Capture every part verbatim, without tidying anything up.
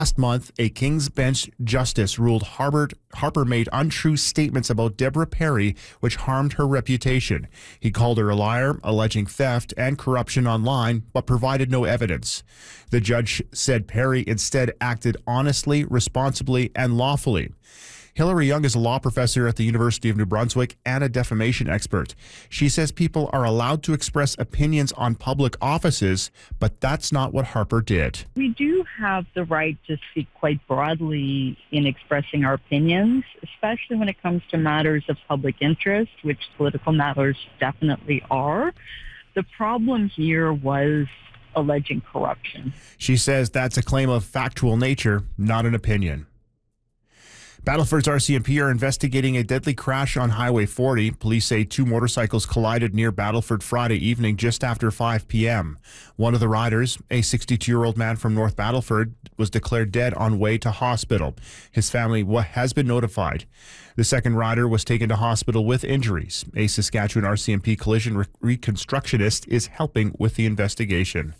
Last month, a King's Bench justice ruled Harper, Harper made untrue statements about Deborah Perry, which harmed her reputation. He called her a liar, alleging theft and corruption online, but provided no evidence. The judge said Perry instead acted honestly, responsibly, and lawfully. Hillary Young is a law professor at the University of New Brunswick and a defamation expert. She says people are allowed to express opinions on public offices, but that's not what Harper did. We do have the right to speak quite broadly in expressing our opinions, especially when it comes to matters of public interest, which political matters definitely are. The problem here was alleging corruption. She says that's a claim of factual nature, not an opinion. Battleford's R C M P are investigating a deadly crash on Highway forty. Police say two motorcycles collided near Battleford Friday evening just after five p.m. One of the riders, a sixty-two-year-old man from North Battleford, was declared dead on way to hospital. His family has been notified. The second rider was taken to hospital with injuries. A Saskatchewan R C M P collision re- reconstructionist is helping with the investigation.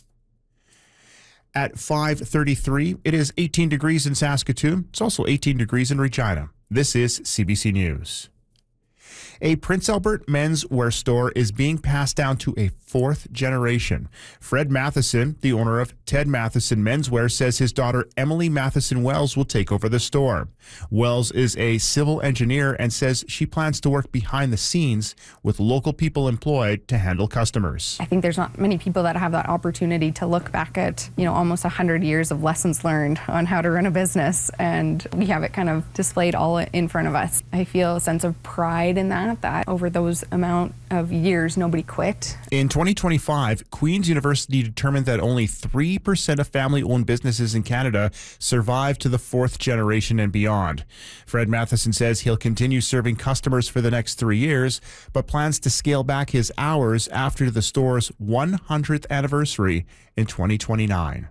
At five thirty-three, it is eighteen degrees in Saskatoon. It's also eighteen degrees in Regina. This is C B C News. A Prince Albert menswear store is being passed down to a fourth generation. Fred Matheson, the owner of Ted Matheson Menswear, says his daughter Emily Matheson Wells will take over the store. Wells is a civil engineer and says she plans to work behind the scenes with local people employed to handle customers. I think there's not many people that have that opportunity to look back at, you know, almost one hundred years of lessons learned on how to run a business, and we have it kind of displayed all in front of us. I feel a sense of pride in that, that over those amount of years, nobody quit. In twenty twenty-five, Queen's University determined that only three percent of family-owned businesses in Canada survive to the fourth generation and beyond. Fred Matheson says he'll continue serving customers for the next three years, but plans to scale back his hours after the store's one hundredth anniversary in twenty twenty-nine.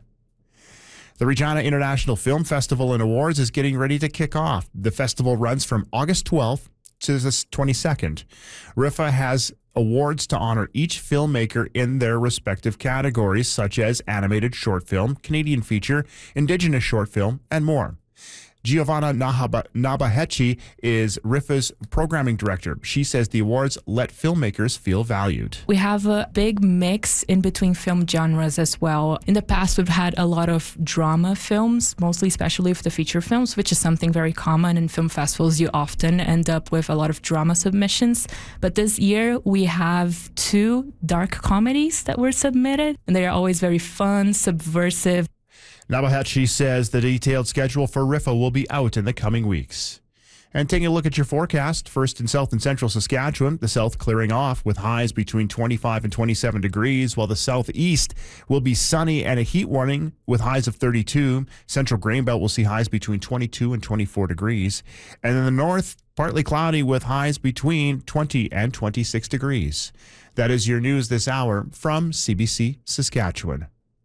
The Regina International Film Festival and Awards is getting ready to kick off. The festival runs from August twelfth to the twenty-second. R I F A has awards to honor each filmmaker in their respective categories, such as animated short film, Canadian feature, Indigenous short film, and more. Giovanna Nahaba, Nabahechi is R I F A's programming director. She says the awards let filmmakers feel valued. We have a big mix in between film genres as well. In the past, we've had a lot of drama films, mostly especially for the feature films, which is something very common in film festivals. You often end up with a lot of drama submissions. But this year, we have two dark comedies that were submitted, and they are always very fun, subversive. Nabahechi says the detailed schedule for R I F A will be out in the coming weeks. And taking a look at your forecast, first in south and central Saskatchewan, the south clearing off with highs between twenty-five and twenty-seven degrees, while the southeast will be sunny and a heat warning with highs of thirty-two. Central Grain Belt will see highs between twenty-two and twenty-four degrees. And in the north, partly cloudy with highs between twenty and twenty-six degrees. That is your news this hour from C B C Saskatchewan.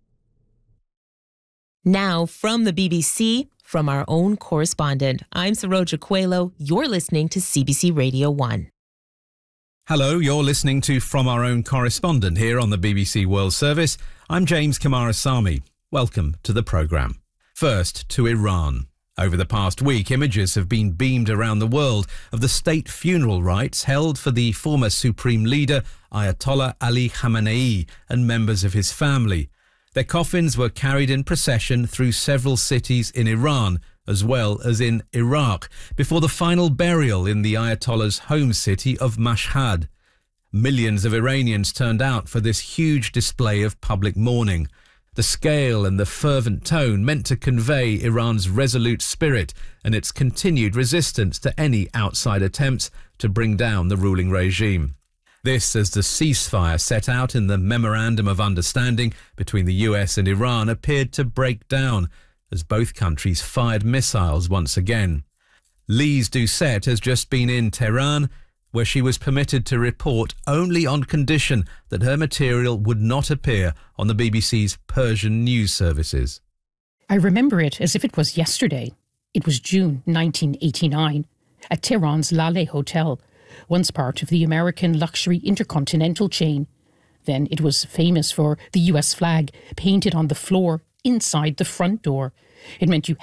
Now, from the B B C, from our own correspondent, I'm Saroja Coelho. You're listening to C B C Radio one. Hello, you're listening to From Our Own Correspondent here on the B B C World Service. I'm James Kamarasamy. Welcome to the programme. First, to Iran. Over the past week, images have been beamed around the world of the state funeral rites held for the former supreme leader, Ayatollah Ali Khamenei, and members of his family. Their coffins were carried in procession through several cities in Iran, as well as in Iraq, before the final burial in the Ayatollah's home city of Mashhad. Millions of Iranians turned out for this huge display of public mourning. The scale and the fervent tone meant to convey Iran's resolute spirit and its continued resistance to any outside attempts to bring down the ruling regime. This as the ceasefire set out in the Memorandum of Understanding between the U S and Iran appeared to break down as both countries fired missiles once again. Lise Doucette has just been in Tehran, where she was permitted to report only on condition that her material would not appear on the B B C's Persian news services. I remember it as if it was yesterday. It was June nineteen eighty-nine at Tehran's Laleh Hotel, once part of the American luxury intercontinental chain. Then it was famous for the U S flag painted on the floor inside the front door. It meant you